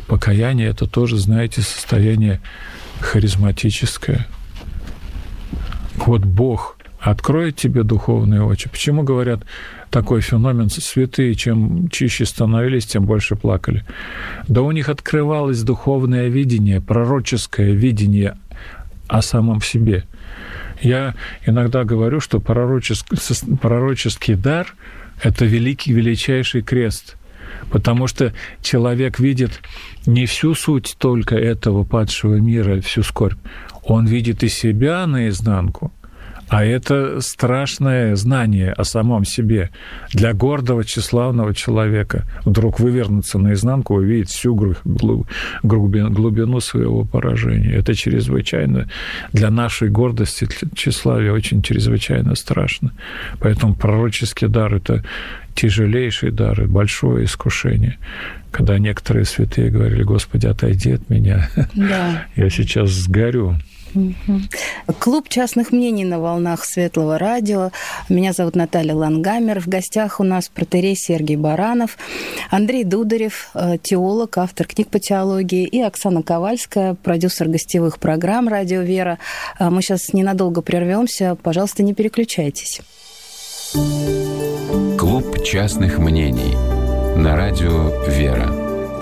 Покаяние – это тоже, знаете, состояние харизматическое. Вот Бог откроет тебе духовные очи. Почему говорят такой феномен? Святые, чем чище становились, тем больше плакали. Да у них открывалось духовное видение, пророческое видение о самом себе. Я иногда говорю, что пророческий дар – это величайший крест, потому что человек видит не всю суть только этого падшего мира, всю скорбь. Он видит и себя наизнанку, а это страшное знание о самом себе. Для гордого, тщеславного человека вдруг вывернуться наизнанку, увидеть всю глубину своего поражения. Это чрезвычайно для нашей гордости, тщеславия очень чрезвычайно страшно. Поэтому пророческий дар – это тяжелейший дар, большое искушение. Когда некоторые святые говорили: «Господи, отойди от меня, да. Я сейчас сгорю». Клуб частных мнений на волнах Светлого радио. Меня зовут Наталья Лангамер. В гостях у нас протоиерей Сергий Баранов, Андрей Дударев, теолог, автор книг по теологии, и Оксана Ковальская, продюсер гостевых программ «Радио Вера». Мы сейчас ненадолго прервемся. Пожалуйста, не переключайтесь. Клуб частных мнений на радио «Вера».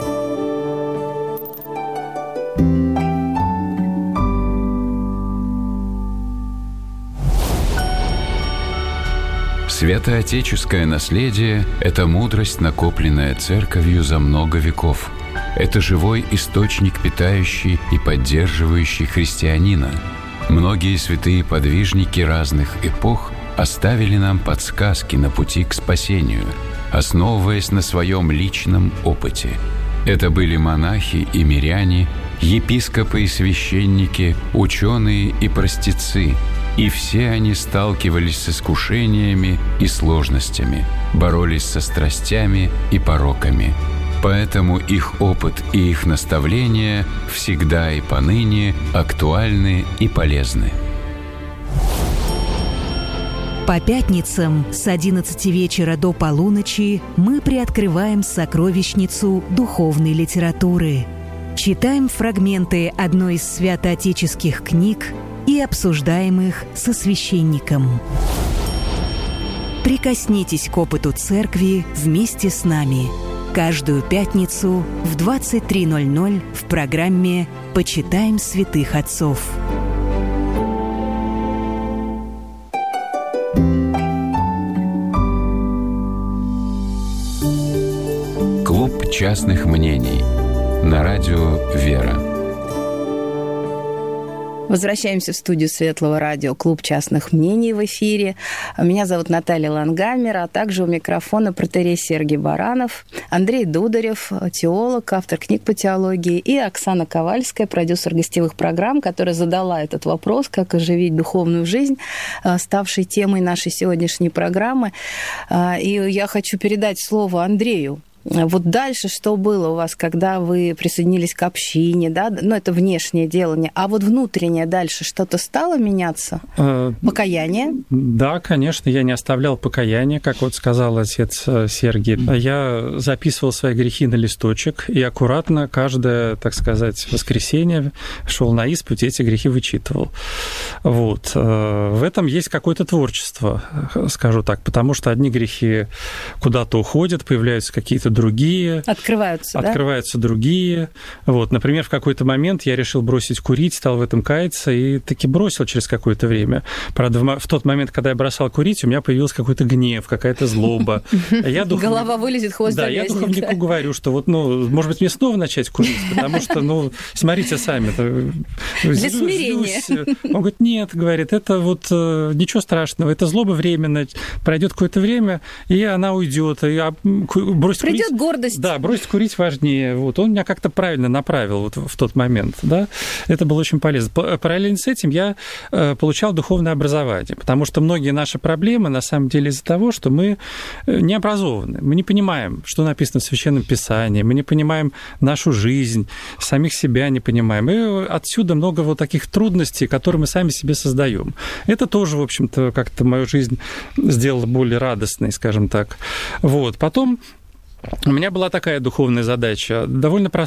Святоотеческое наследие – это мудрость, накопленная Церковью за много веков. Это живой источник, питающий и поддерживающий христианина. Многие святые подвижники разных эпох оставили нам подсказки на пути к спасению, основываясь на своем личном опыте. Это были монахи и миряне, епископы и священники, ученые и простецы. И все они сталкивались с искушениями и сложностями, боролись со страстями и пороками. Поэтому их опыт и их наставления всегда и поныне актуальны и полезны. По пятницам с 11 вечера до полуночи мы приоткрываем сокровищницу духовной литературы. Читаем фрагменты одной из святоотеческих книг и обсуждаем их со священником. Прикоснитесь к опыту Церкви вместе с нами. Каждую пятницу в 23:00 в программе «Почитаем святых отцов». Клуб частных мнений на радио «Вера». Возвращаемся в студию Светлого радио, клуб частных мнений в эфире. Меня зовут Наталья Лангамер, а также у микрофона протоиерей Сергий Баранов, Андрей Дударев, теолог, автор книг по теологии, и Оксана Ковальская, продюсер гостевых программ, которая задала этот вопрос, как оживить духовную жизнь, ставшей темой нашей сегодняшней программы. И я хочу передать слово Андрею. Вот дальше что было у вас, когда вы присоединились к общине, да? Ну, это внешнее делание. А вот внутреннее дальше что-то стало меняться? Покаяние? Да, конечно, я не оставлял покаяние, как вот сказал отец Сергий. Я записывал свои грехи на листочек и аккуратно каждое, так сказать, воскресенье шел на исповедь и эти грехи вычитывал. Вот. В этом есть какое-то творчество, скажу так, потому что одни грехи куда-то уходят, появляются какие-то другие. Открываются другие. Вот, например, в какой-то момент я решил бросить курить, стал в этом каяться и таки бросил через какое-то время. Правда, в тот момент, когда я бросал курить, у меня появился какой-то гнев, какая-то злоба. Голова вылезет, хвост завязнет. Да, я духовнику говорю, что вот, может быть, мне снова начать курить, потому что, смотрите сами. Для смирения. Он говорит, нет, говорит, это вот ничего страшного, это злоба временно, пройдет какое-то время, и она уйдет. Бросить курить. Придет гордость. Да, бросить курить важнее. Вот. Он меня как-то правильно направил вот в тот момент. Да? Это было очень полезно. Параллельно с этим я получал духовное образование, потому что многие наши проблемы, на самом деле, из-за того, что мы не образованы. Мы не понимаем, что написано в Священном Писании, мы не понимаем нашу жизнь, самих себя не понимаем. И отсюда много вот таких трудностей, которые мы сами себе создаем. Это тоже, в общем-то, как-то мою жизнь сделало более радостной, скажем так. Вот. Потом у меня была такая духовная задача, довольно простая.